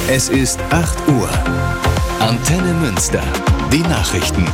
Es ist 8 Uhr. Antenne Münster. Die Nachrichten.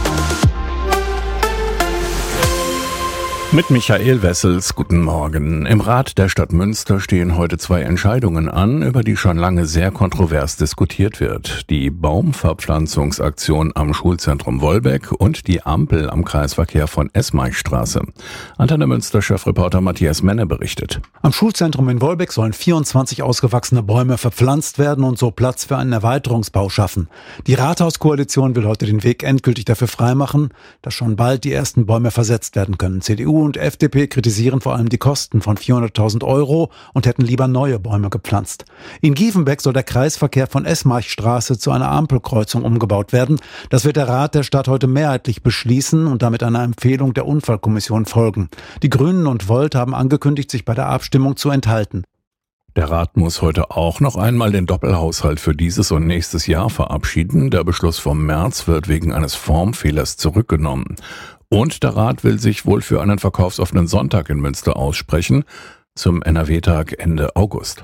Mit Michael Wessels, guten Morgen. Im Rat der Stadt Münster stehen heute 2 Entscheidungen an, über die schon lange sehr kontrovers diskutiert wird. Die Baumverpflanzungsaktion am Schulzentrum Wolbeck und die Ampel am Kreisverkehr von Esmeichstraße. Antenne Münster-Chefreporter Matthias Menne berichtet. Am Schulzentrum in Wolbeck sollen 24 ausgewachsene Bäume verpflanzt werden und so Platz für einen Erweiterungsbau schaffen. Die Rathauskoalition will heute den Weg endgültig dafür freimachen, dass schon bald die ersten Bäume versetzt werden können. CDU und FDP kritisieren vor allem die Kosten von 400.000 € und hätten lieber neue Bäume gepflanzt. In Giefenbeck soll der Kreisverkehr von Esmeichstraße zu einer Ampelkreuzung umgebaut werden. Das wird der Rat der Stadt heute mehrheitlich beschließen und damit einer Empfehlung der Unfallkommission folgen. Die Grünen und Volt haben angekündigt, sich bei der Abstimmung zu enthalten. Der Rat muss heute auch noch einmal den Doppelhaushalt für dieses und nächstes Jahr verabschieden. Der Beschluss vom März wird wegen eines Formfehlers zurückgenommen. Und der Rat will sich wohl für einen verkaufsoffenen Sonntag in Münster aussprechen, zum NRW-Tag Ende August.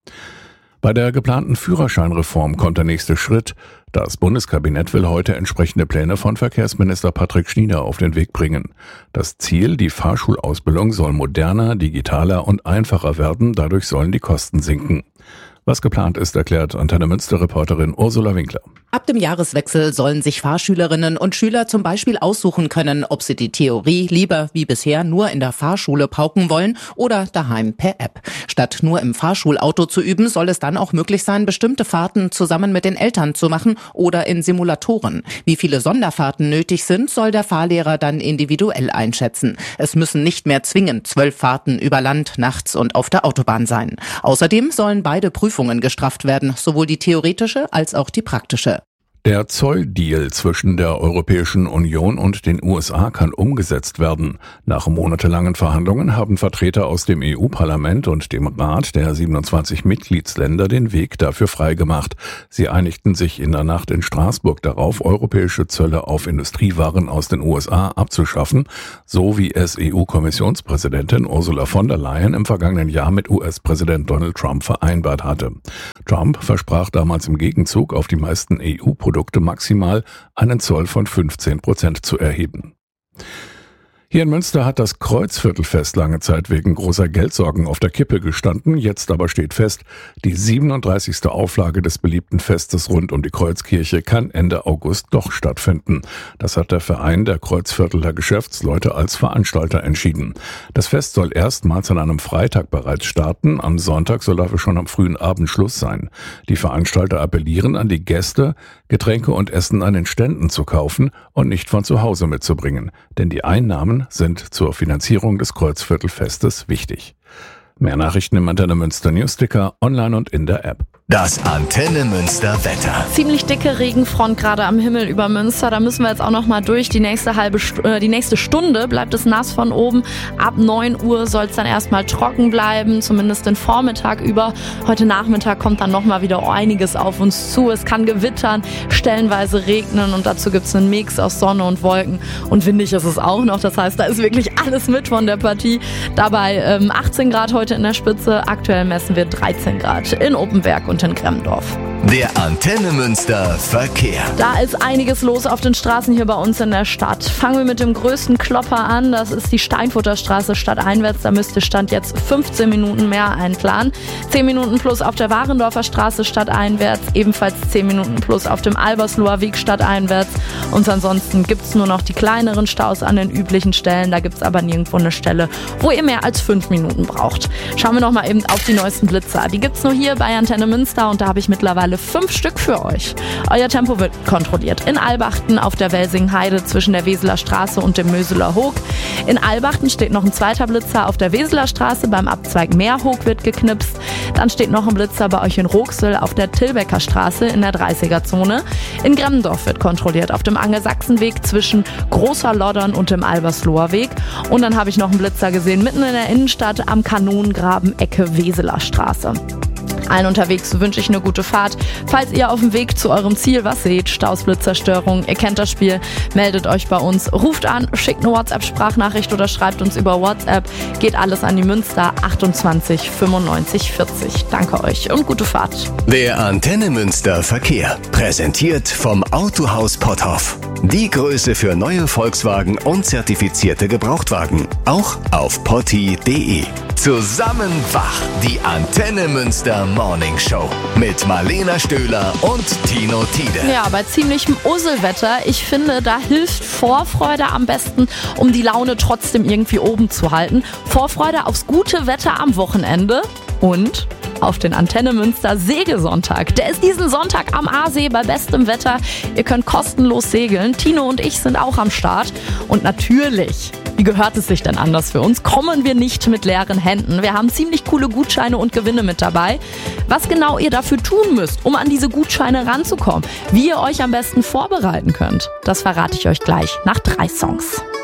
Bei der geplanten Führerscheinreform kommt der nächste Schritt. Das Bundeskabinett will heute entsprechende Pläne von Verkehrsminister Patrick Schnieder auf den Weg bringen. Das Ziel, die Fahrschulausbildung soll moderner, digitaler und einfacher werden, dadurch sollen die Kosten sinken. Was geplant ist, erklärt Antenne Münster-Reporterin Ursula Winkler. Ab dem Jahreswechsel sollen sich Fahrschülerinnen und Schüler zum Beispiel aussuchen können, ob sie die Theorie lieber wie bisher nur in der Fahrschule pauken wollen oder daheim per App. Statt nur im Fahrschulauto zu üben, soll es dann auch möglich sein, bestimmte Fahrten zusammen mit den Eltern zu machen oder in Simulatoren. Wie viele Sonderfahrten nötig sind, soll der Fahrlehrer dann individuell einschätzen. Es müssen nicht mehr zwingend 12 Fahrten über Land, nachts und auf der Autobahn sein. Außerdem sollen beide Prüfungen gestrafft werden, sowohl die theoretische als auch die praktische. Der Zolldeal zwischen der Europäischen Union und den USA kann umgesetzt werden. Nach monatelangen Verhandlungen haben Vertreter aus dem EU-Parlament und dem Rat der 27 Mitgliedsländer den Weg dafür freigemacht. Sie einigten sich in der Nacht in Straßburg darauf, europäische Zölle auf Industriewaren aus den USA abzuschaffen, so wie es EU-Kommissionspräsidentin Ursula von der Leyen im vergangenen Jahr mit US-Präsident Donald Trump vereinbart hatte. Trump versprach damals im Gegenzug auf die meisten EU-Produkte maximal einen Zoll von 15% zu erheben. Hier in Münster hat das Kreuzviertelfest lange Zeit wegen großer Geldsorgen auf der Kippe gestanden. Jetzt aber steht fest, die 37. Auflage des beliebten Festes rund um die Kreuzkirche kann Ende August doch stattfinden. Das hat der Verein der Kreuzvierteler Geschäftsleute als Veranstalter entschieden. Das Fest soll erstmals an einem Freitag bereits starten. Am Sonntag soll dafür schon am frühen Abend Schluss sein. Die Veranstalter appellieren an die Gäste, Getränke und Essen an den Ständen zu kaufen und nicht von zu Hause mitzubringen. Denn die Einnahmen sind zur Finanzierung des Kreuzviertelfestes wichtig. Mehr Nachrichten im Antenne Münster Newsticker, online und in der App. Das Antenne Münster Wetter. Ziemlich dicke Regenfront gerade am Himmel über Münster. Da müssen wir jetzt auch noch mal durch. Die nächste Stunde bleibt es nass von oben. Ab 9 Uhr soll es dann erstmal trocken bleiben, zumindest den Vormittag über. Heute Nachmittag kommt dann noch mal wieder einiges auf uns zu. Es kann gewittern, stellenweise regnen und dazu gibt es einen Mix aus Sonne und Wolken. Und windig ist es auch noch. Das heißt, da ist wirklich alles mit von der Partie. Dabei 18 Grad heute in der Spitze. Aktuell messen wir 13 Grad in Oppenberg und in Gremmendorf. Der Antenne Münster Verkehr. Da ist einiges los auf den Straßen hier bei uns in der Stadt. Fangen wir mit dem größten Klopper an. Das ist die Steinfurter Straße stadteinwärts. Da müsste Stand jetzt 15 Minuten mehr einplanen. 10 Minuten plus auf der Warendorfer Straße stadteinwärts. Ebenfalls 10 Minuten plus auf dem Albersloher Weg stadteinwärts. Und ansonsten gibt es nur noch die kleineren Staus an den üblichen Stellen. Da gibt es aber nirgendwo eine Stelle, wo ihr mehr als 5 Minuten braucht. Schauen wir noch mal eben auf die neuesten Blitzer. Die gibt es nur hier bei Antenne Münster und da habe ich mittlerweile 5 Stück für euch. Euer Tempo wird kontrolliert. In Albachten auf der Welsingheide zwischen der Weseler Straße und dem Möseler Hoog. In Albachten steht noch ein zweiter Blitzer auf der Weseler Straße. Beim Abzweig Meerhoog wird geknipst. Dann steht noch ein Blitzer bei euch in Roxel auf der Tilbecker Straße in der 30er-Zone. In Gremmendorf wird kontrolliert auf dem Angelsachsenweg zwischen Großer Loddern und dem Albersloher Weg. Und dann habe ich noch einen Blitzer gesehen mitten in der Innenstadt am Kanonengraben Ecke Weseler Straße. Allen unterwegs wünsche ich eine gute Fahrt. Falls ihr auf dem Weg zu eurem Ziel was seht, Staus, Blitzzerstörung, ihr kennt das Spiel, meldet euch bei uns, ruft an, schickt eine WhatsApp-Sprachnachricht oder schreibt uns über WhatsApp. Geht alles an die Münster 28 95 40. Danke euch und gute Fahrt. Der Antenne Münster Verkehr, präsentiert vom Autohaus Potthoff. Die Größe für neue Volkswagen und zertifizierte Gebrauchtwagen. Auch auf potti.de. Zusammen wach, die Antenne Münster Morning Show mit Marlena Stöhler und Tino Tiede. Ja, bei ziemlichem Usselwetter, ich finde, da hilft Vorfreude am besten, um die Laune trotzdem irgendwie oben zu halten. Vorfreude aufs gute Wetter am Wochenende und auf den Antenne Münster Segelsonntag. Der ist diesen Sonntag am Aasee bei bestem Wetter. Ihr könnt kostenlos segeln. Tino und ich sind auch am Start. Und natürlich, wie gehört es sich denn anders für uns, kommen wir nicht mit leeren Händen. Wir haben ziemlich coole Gutscheine und Gewinne mit dabei. Was genau ihr dafür tun müsst, um an diese Gutscheine ranzukommen, wie ihr euch am besten vorbereiten könnt, das verrate ich euch gleich nach 3 Songs.